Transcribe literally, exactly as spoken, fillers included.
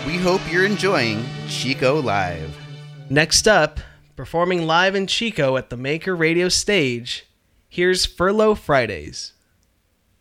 We hope you're enjoying Chico Live. Next up, performing live in Chico at the Maker Radio stage, here's Furlough Fridays.